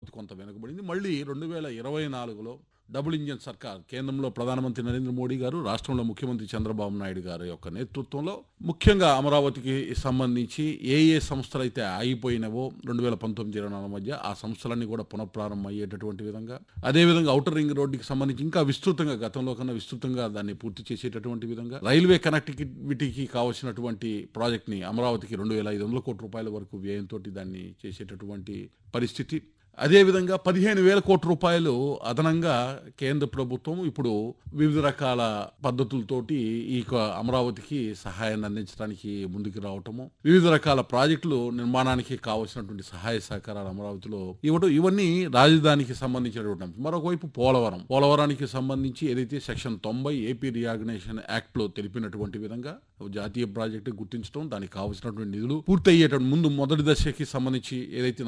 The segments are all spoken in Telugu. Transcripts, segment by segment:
అమరావతి కొంత వెనుకబడింది. మళ్ళీ 2024లో డబుల్ ఇంజిన్ సర్కార్ కేంద్రంలో ప్రధానమంత్రి నరేంద్ర మోడీ గారు, రాష్ట్రంలో ముఖ్యమంత్రి చంద్రబాబు నాయుడు గారి యొక్క నేతృత్వంలో ముఖ్యంగా అమరావతికి సంబంధించి ఏ సంస్థలు అయితే ఆగిపోయినవో 2019-24 మధ్య ఆ సంస్థలన్నీ కూడా పునఃప్రారంభం అయ్యేటటువంటి విధంగా, అదేవిధంగా ఔటర్ రింగ్ రోడ్డుకి సంబంధించి ఇంకా విస్తృతంగా, గతంలో కన్నా విస్తృతంగా దాన్ని పూర్తి చేసేటటువంటి విధంగా, రైల్వే కనెక్టివిటీకి కావాల్సినటువంటి ప్రాజెక్ట్ని అమరావతికి 2,500 కోట్ల రూపాయల వరకు వ్యయంతో దాన్ని చేసేటటువంటి పరిస్థితి. అదేవిధంగా 15,000 కోట్ల రూపాయలు అదనంగా కేంద్ర ప్రభుత్వం ఇప్పుడు వివిధ రకాల పద్ధతులతోటి ఈ అమరావతికి సహాయాన్ని అందించడానికి ముందుకు రావటము, వివిధ రకాల ప్రాజెక్టులు నిర్మాణానికి కావాల్సినటువంటి సహాయ సహకారాలు అమరావతిలో ఇవ్వడం, ఇవన్నీ రాజధానికి సంబంధించినటువంటి. మరొకవైపు పోలవరానికి సంబంధించి ఏదైతే సెక్షన్ 90 ఏపీ రీఆర్గనైజేషన్ యాక్ట్ లో తెలిపినటువంటి విధంగా జాతీయ ప్రాజెక్టు గుర్తించడం, దానికి కావాల్సినటువంటి నిధులు పూర్తయ్యేటప్పుడు ముందు మొదటి దశకి సంబంధించి ఏదైతే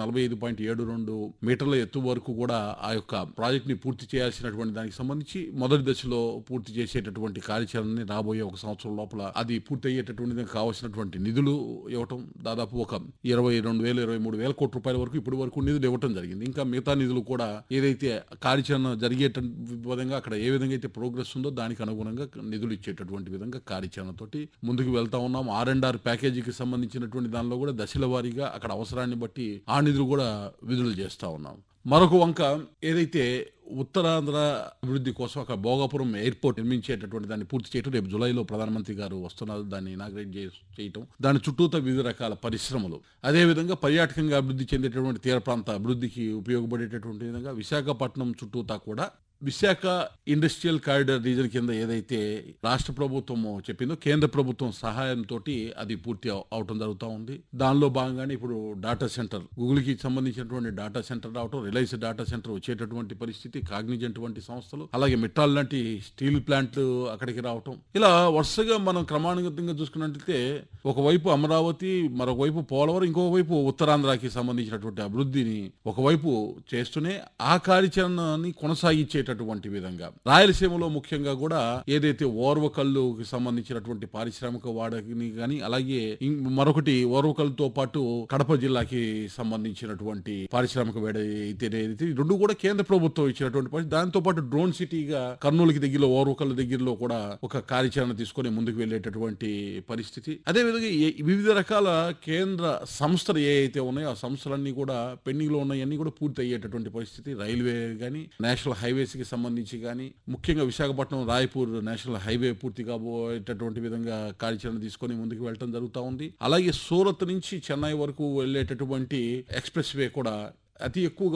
45.72 మీటర్ల ఎత్తు వరకు కూడా ఆ యొక్క ప్రాజెక్ట్ ని పూర్తి చేయాల్సినటువంటి దానికి సంబంధించి మొదటి దశలో పూర్తి చేసేటటువంటి కార్యాచరణని రాబోయే 1 సంవత్సరం లోపల అది పూర్తి అయ్యేటటువంటి కావాల్సినటువంటి నిధులు ఇవ్వటం, దాదాపు ఒక 22,000-23,000 కోట్ల రూపాయల వరకు ఇప్పటి వరకు నిధులు ఇవ్వటం జరిగింది. ఇంకా మిగతా నిధులు కూడా ఏదైతే కార్యాచరణ జరిగేట విధంగా అక్కడ ఏ విధంగా అయితే ప్రోగ్రెస్ ఉందో దానికి అనుగుణంగా నిధులు ఇచ్చేటటువంటి విధంగా కార్యాచరణతోటి ముందుకు వెళ్తా ఉన్నాం. R&R ప్యాకేజీకి సంబంధించినటువంటి దానిలో కూడా దశల వారీగా అక్కడ అవసరాన్ని బట్టి ఆ నిధులు కూడా విడుదల చేస్తా ఉన్నాం. మరొక వంక ఏదైతే ఉత్తరాంధ్ర అభివృద్ధి కోసం అక్కడ భోగాపురం ఎయిర్పోర్ట్ నిర్మించేటటువంటి దాన్ని పూర్తి చేయడం, రేపు జూలైలో ప్రధానమంత్రి గారు వస్తున్నారు, దాన్ని ఇనాగ్రేట్ చేయటం, దాని చుట్టూతో వివిధ రకాల పరిశ్రమలు, అదేవిధంగా పర్యాటకంగా అభివృద్ధి చెందేటటువంటి తీర ప్రాంత అభివృద్ధికి ఉపయోగపడేటటువంటి విధంగా విశాఖపట్నం చుట్టూతా కూడా విశాఖ ఇండస్ట్రియల్ కారిడార్ రీజన్ కింద ఏదైతే రాష్ట్ర ప్రభుత్వము చెప్పిందో కేంద్ర ప్రభుత్వం సహాయంతో అది పూర్తి అవటం జరుగుతూ ఉంది. దానిలో భాగంగానే ఇప్పుడు డాటా సెంటర్, గూగుల్కి సంబంధించినటువంటి డాటా సెంటర్ రావటం, రిలయన్స్ డాటా సెంటర్ వచ్చేటటువంటి పరిస్థితి, కాగ్నిజెంట్ వంటి సంస్థలు, అలాగే మెట్రాల్ లాంటి స్టీల్ ప్లాంట్లు అక్కడికి రావటం, ఇలా వరుసగా మనం క్రమానుగతంగా చూసుకున్నట్లయితే ఒకవైపు అమరావతి, మరొకవైపు పోలవరం, ఇంకొక వైపు ఉత్తరాంధ్రకి సంబంధించినటువంటి అభివృద్ధిని ఒకవైపు చేస్తూనే ఆ కార్యాచరణని కొనసాగించేట విధంగా రాయలసీమలో ముఖ్యంగా కూడా ఏదైతే ఓర్వకల్లుకి సంబంధించినటువంటి పారిశ్రామిక వాడని కానీ, అలాగే మరొకటి ఓర్వకల్లుతో పాటు కడప జిల్లాకి సంబంధించినటువంటి పారిశ్రామిక వేడ ఏదైతే రెండు కూడా కేంద్ర ప్రభుత్వం ఇచ్చినటువంటి, దాంతో పాటు డ్రోన్ సిటీగా కర్నూలుకి దగ్గరలో ఓర్వకల్లు దగ్గరలో కూడా ఒక కార్యాచరణ తీసుకొని ముందుకు వెళ్లేటటువంటి పరిస్థితి. అదేవిధంగా వివిధ రకాల కేంద్ర సంస్థలు ఏ అయితే ఉన్నాయో ఆ సంస్థలన్నీ కూడా పెండింగ్ లో ఉన్నాయన్నీ కూడా పూర్తి అయ్యేటటువంటి పరిస్థితి. రైల్వే కానీ, నేషనల్ హైవేస్ సంబంధించి కానీ, ముఖ్యంగా విశాఖపట్నం రాయపూర్ నేషనల్ హైవే పూర్తి కాబోయేటటువంటి విధంగా కార్యాచరణ తీసుకొని ముందుకు వెళ్ళటం జరుగుతూ ఉంది. అలాగే సూరత్ నుంచి చెన్నై వరకు వెళ్ళేటటువంటి ఎక్స్ప్రెస్ వే కూడా అతి ఎక్కువగా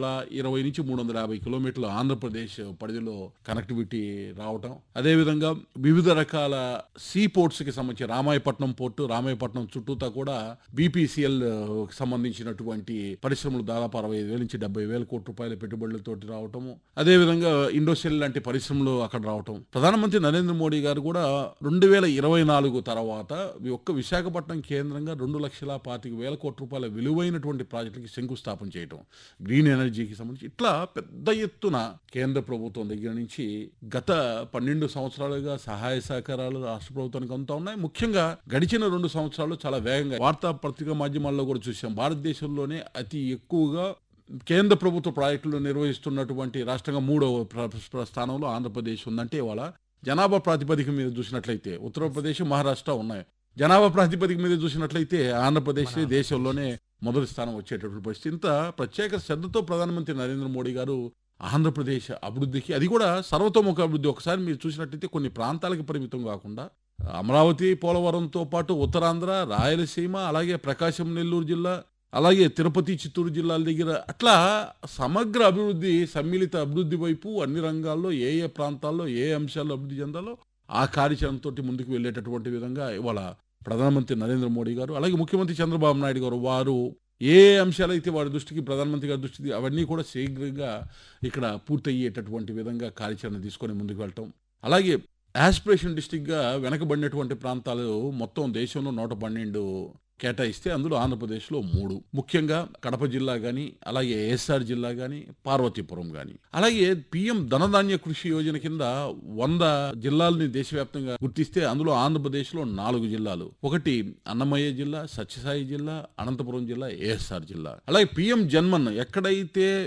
320 నుంచి 350 కిలోమీటర్లు ఆంధ్రప్రదేశ్ పరిధిలో కనెక్టివిటీ రావటం, అదేవిధంగా వివిధ రకాల సీ పోర్ట్స్ కి సంబంధించి రామాయపట్నం పోర్టు, రామాయపట్నం చుట్టూతా కూడా BPCL సంబంధించినటువంటి పరిశ్రమలు దాదాపు 65,000 నుంచి 70,000 కోట్ల రూపాయల పెట్టుబడులతో రావటము, అదేవిధంగా ఇండోసెల్ లాంటి పరిశ్రమలు అక్కడ రావటం. ప్రధానమంత్రి నరేంద్ర మోడీ గారు కూడా 2024 తర్వాత ఒక్క విశాఖపట్నం కేంద్రంగా 2,25,000 కోట్ల రూపాయల విలువైనటువంటి ప్రాజెక్టులకి శంకుస్థాపన చేయడం, గ్రీన్ ఎనర్జీకి సంబంధించి ఇట్లా పెద్ద ఎత్తున కేంద్ర ప్రభుత్వం దగ్గర నుంచి గత 12 సంవత్సరాలుగా సహాయ సహకారాలు రాష్ట్ర ప్రభుత్వానికి అందుతా ఉన్నాయి. ముఖ్యంగా గడిచిన 2 సంవత్సరాలు చాలా వేగంగా వార్తా పత్రికా మాధ్యమాల్లో కూడా చూసాం. భారతదేశంలోనే అతి ఎక్కువగా కేంద్ర ప్రభుత్వ ప్రాజెక్టులు నిర్వహిస్తున్నటువంటి రాష్ట్రంగా 3వ స్థానంలో ఆంధ్రప్రదేశ్ ఉందంటే, ఇవాళ జనాభా ప్రాతిపదిక మీద చూసినట్లయితే ఉత్తరప్రదేశ్, మహారాష్ట్ర ఉన్నాయి. జనాభా ప్రాతిపదిక మీద చూసినట్లయితే ఆంధ్రప్రదేశ్ దేశంలోనే మొదటి స్థానం వచ్చేటటువంటి పరిస్థితి. ఇంత ప్రత్యేక శ్రద్ధతో ప్రధానమంత్రి నరేంద్ర మోడీ గారు ఆంధ్రప్రదేశ్ అభివృద్ధికి, అది కూడా సర్వతోముఖ అభివృద్ధి, ఒకసారి మీరు చూసినట్లయితే కొన్ని ప్రాంతాలకు పరిమితం కాకుండా అమరావతి, పోలవరంతో పాటు ఉత్తరాంధ్ర, రాయలసీమ, అలాగే ప్రకాశం, నెల్లూరు జిల్లా, అలాగే తిరుపతి, చిత్తూరు జిల్లాల దగ్గర అట్లా సమగ్ర అభివృద్ధి, సమ్మిళిత అభివృద్ధి వైపు అన్ని రంగాల్లో ఏ ప్రాంతాల్లో ఏ అంశాల్లో అభివృద్ధి చెందాలో ఆ కార్యాచరణతో ముందుకు వెళ్ళేటటువంటి విధంగా ఇవాళ ప్రధానమంత్రి నరేంద్ర మోడీ గారు, అలాగే ముఖ్యమంత్రి చంద్రబాబు నాయుడు గారు, వారు ఏ అంశాలైతే వారి దృష్టికి, ప్రధానమంత్రి గారి దృష్టికి, అవన్నీ కూడా శీఘ్రంగా ఇక్కడ పూర్తయ్యేటటువంటి విధంగా కార్యాచరణ తీసుకొని ముందుకు వెళ్ళటం. అలాగే యాస్పిరేషన్ డిస్ట్రిక్ట్గా వెనకబడినటువంటి ప్రాంతాలు మొత్తం దేశంలో 112 కేటాయిస్తే అందులో ఆంధ్రప్రదేశ్లో 3, ముఖ్యంగా కడప జిల్లా కానీ, అలాగే ఏఎస్ఆర్ జిల్లా కానీ, పార్వతీపురం కానీ, అలాగే PM ధనధాన్య కృషి యోజన కింద 100 జిల్లాలని దేశవ్యాప్తంగా గుర్తిస్తే అందులో ఆంధ్రప్రదేశ్లో 4 జిల్లాలు, ఒకటి అన్నమయ్య జిల్లా, సత్యసాయి జిల్లా, అనంతపురం జిల్లా, ఏఎస్ఆర్ జిల్లా. అలాగే PM జన్మన్ ఎక్కడైతే